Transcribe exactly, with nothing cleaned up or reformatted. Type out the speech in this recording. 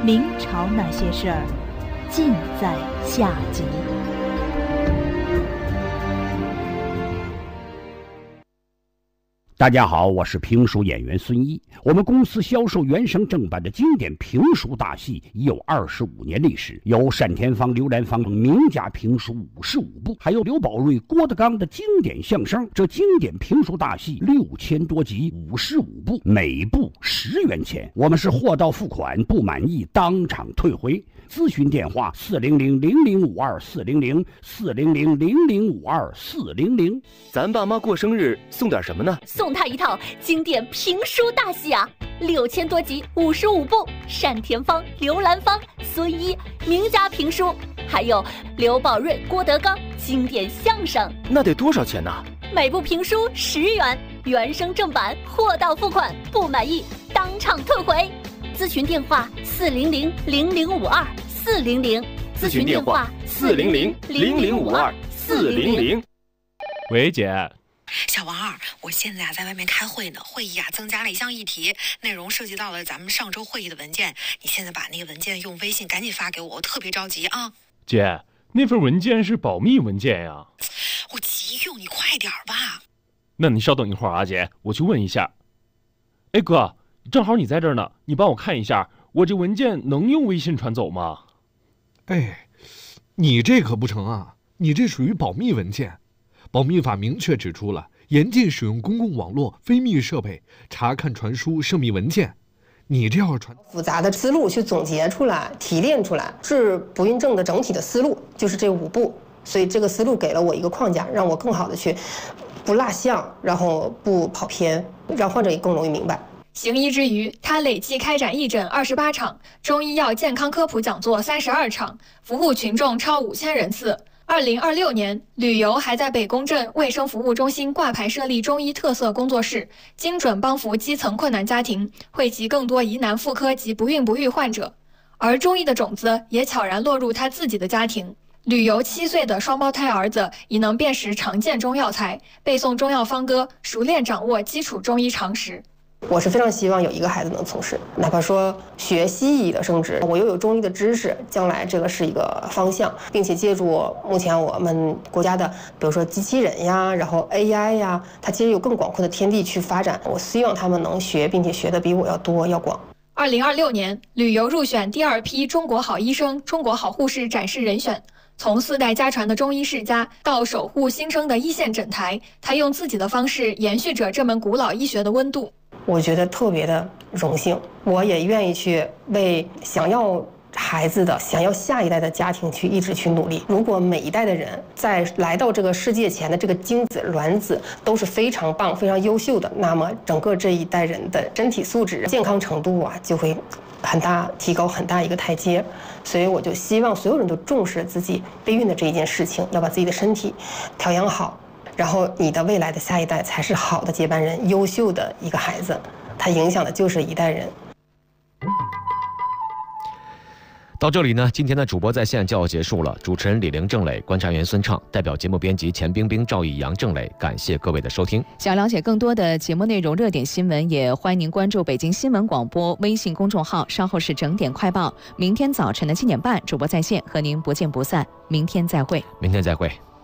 明朝那些事儿，尽在下集。 大家好，我是评书演员孙一。我们公司销售原声正版的经典评书大戏已有二十五年历史，有单田芳、刘兰芳等名家评书五十五部，还有刘宝瑞、郭德纲的经典相声。这经典评书大戏六千多集，五十五部，每部十元钱。我们是货到付款，不满意当场退回。咨询电话：四零零零零五二四零零四零零零零五二四零零。 咱爸妈过生日送点什么呢？ 送他一套经典评书大戏啊，六千多集，五十五部，单田芳、刘兰芳、孙一名家评书，还有刘宝瑞、郭德纲经典相声。 那得多少钱呢？ 每部评书十元，原声正版，货到付款，不满意当场退回。咨询电话：四零零零零五二四零零。 咨询电话：四零零零零五二四零零。 喂，姐。 小王二，我现在啊在外面开会呢，会议啊增加了一项议题，内容涉及到了咱们上周会议的文件。你现在把那个文件用微信赶紧发给我，我特别着急啊。 姐，那份文件是保密文件呀。 我急用，你快点吧。 那你稍等一会儿啊，姐，我去问一下。哎哥，正好你在这儿呢，你帮我看一下，我这文件能用微信传走吗？ 哎，你这可不成啊，你这属于保密文件。保密法明确指出了，严禁使用公共网络、非密设备查看、传输涉密文件。你这要传复杂的思路去总结出来、提炼出来，治不孕症的整体的思路就是这五步。所以这个思路给了我一个框架，让我更好的去不落项，然后不跑偏，让患者也更容易明白。 行医之余，他累计开展义诊二十八场，中医药健康科普讲座三十二场，服务群众超五千人次。二零二六年，旅游还在北宫镇卫生服务中心挂牌设立中医特色工作室，精准帮扶基层困难家庭，惠及更多疑难妇科及不孕不育患者。而中医的种子也悄然落入他自己的家庭。旅游七岁的双胞胎儿子已能辨识常见中药材，背诵中药方歌，熟练掌握基础中医常识。 我是非常希望有一个孩子能从事，哪怕说学西医的升职，我又有中医的知识，将来这个是一个方向，并且借助目前我们国家的，比如说机器人呀，然后 A I 呀，它其实有更广阔的天地去发展。我希望他们能学，并且学的比我要多要广。 二零二六年，旅游入选第二批中国好医生、中国好护士展示人选。从四代家传的中医世家到守护新生的一线诊台，他用自己的方式延续着这门古老医学的温度。 我觉得特别的荣幸，我也愿意去为想要孩子的、想要下一代的家庭去一直去努力。如果每一代的人在来到这个世界前的这个精子、卵子都是非常棒、非常优秀的，那么整个这一代人的身体素质、健康程度啊，就会很大提高很大一个台阶。所以我就希望所有人都重视自己备孕的这一件事情，要把自己的身体调养好。然后你的未来的下一代才是好的接班人，优秀的一个孩子，他影响的就是一代人。 到这里呢，今天的主播在线就要结束了。主持人李玲、郑磊，观察员孙畅，代表节目编辑钱冰冰、赵毅、杨、郑磊，感谢各位的收听。 想了解更多的节目内容、热点新闻，也欢迎您关注北京新闻广播微信公众号。稍后是整点快报，明天早晨的七点半，主播在线和您不见不散。明天再会。 明天再会。